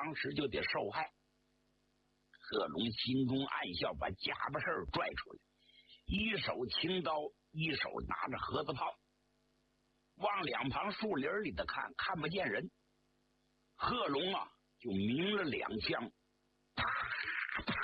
当时就得受害。贺龙心中暗笑，把家伙事儿拽出来，一手青刀，一手拿着盒子炮，往两旁树林里的看，看不见人。贺龙啊，就鸣了2枪，啪啪，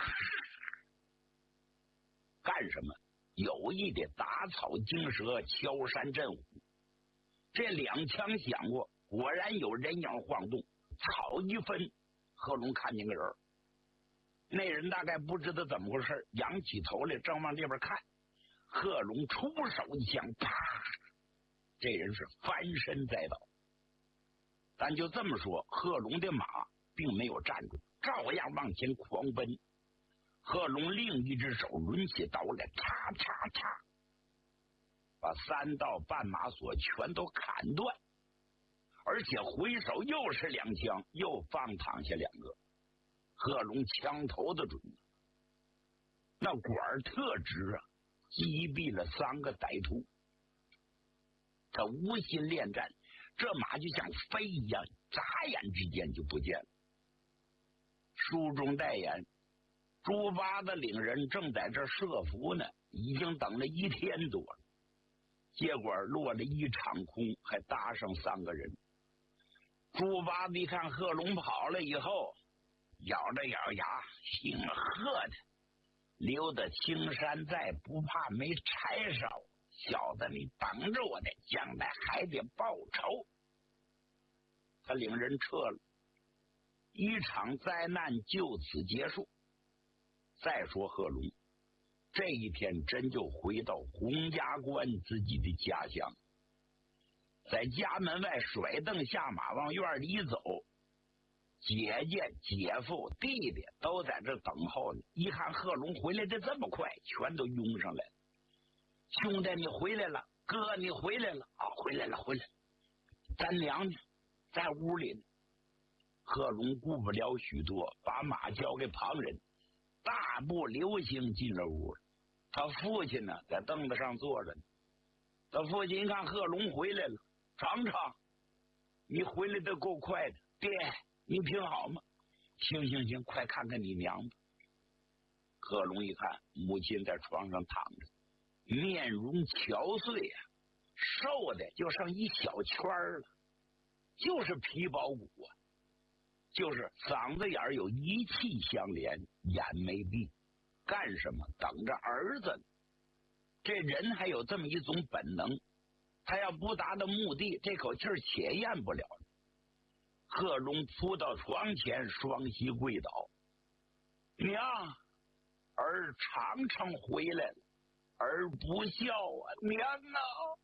干什么？有意的打草惊蛇，敲山震虎。这2枪响过，果然有人影晃动，草一分，贺龙看见个人，那人大概不知道怎么回事，仰起头来正往这边看。贺龙出手一枪，啪，这人是翻身栽倒。但就这么说，贺龙的马并没有站住，照样往前狂奔。贺龙另一只手抡起刀来，嚓嚓嚓，把3道绊马索全都砍断，而且回手又是2枪，又放躺下2个。贺龙枪头子准，那管特直啊，击毙了3个歹徒。他无心恋战，这马就像飞一样，眨眼之间就不见了。书中代言，猪八子领人正在这设伏呢，已经等了1天多了，结果落了一场空，还搭上3个人。猪八子一看贺龙跑了以后，咬着咬牙，姓贺的，留得青山在，不怕没柴烧。小子，你等着我的，将来还得报仇。他领人撤了，一场灾难就此结束。再说贺龙这一天真就回到洪家关自己的家乡，在家门外甩蹬下马往院里一走，姐姐、姐夫、弟弟都在这等候呢。一看贺龙回来的这么快，全都拥上来了。兄弟，你回来了！哥，你回来了！啊，回来了，回来了！咱娘呢？在屋里呢。贺龙顾不了许多，把马交给旁人，大步流星进了屋。他父亲呢，在凳子上坐着呢。他父亲一看贺龙回来了，尝尝，你回来的够快的，爹，你挺好吗？行行行，快看看你娘吧。贺龙一看母亲在床上躺着，面容憔悴啊，瘦的就剩一小圈了，就是皮包骨啊，就是嗓子眼有一气相连，眼没闭，干什么？等着儿子呢。这人还有这么一种本能，他要不达到目的，这口气且咽不了。贺龙扑到床前，双膝跪倒，娘，儿常常回来了，儿不孝啊，娘啊！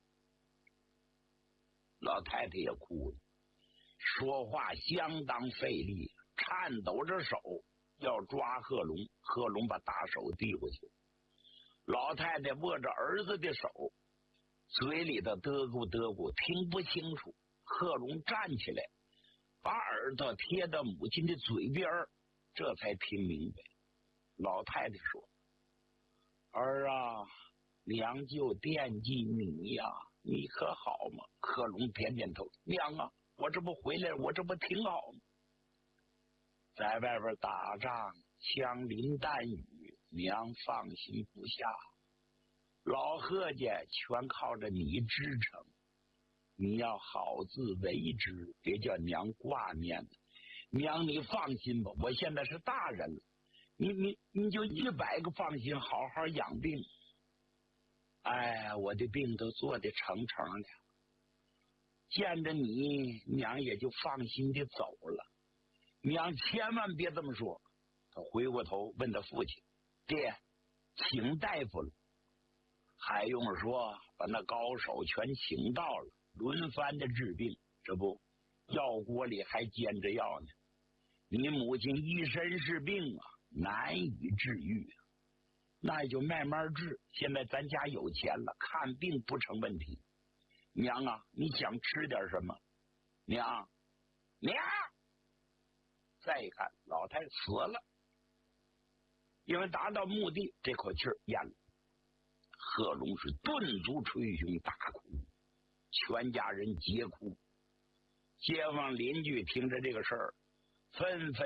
老太太也哭了，说话相当费力，颤抖着手要抓贺龙。贺龙把大手递过去，老太太握着儿子的手，嘴里头嘚咕嘚咕，听不清楚。贺龙站起来，把耳朵贴到母亲的嘴边，这才听明白。老太太说：“儿啊，娘就惦记你呀，你可好吗？”贺龙点点头：“娘啊，我这不回来，我这不挺好吗？在外边打仗，枪林弹雨，娘放心不下。老贺家全靠着你支撑，你要好自为之，别叫娘挂念了。娘，你放心吧，我现在是大人了，你就100个放心，好好养病。哎，我的病都做得成的，见着你，娘也就放心的走了。娘千万别这么说。”他回过头问他父亲：“爹，请大夫了？”还用说，把那高手全请到了，轮番的治病。这不，药锅里还煎着药呢。你母亲一身是病啊，难以治愈啊，那也就慢慢治。现在咱家有钱了，看病不成问题。娘啊，你想吃点什么？娘，娘！再一看，老太死了，因为达到目的，这口气咽了。贺龙是顿足捶胸大哭，全家人皆哭。街坊邻居听着这个事儿，纷纷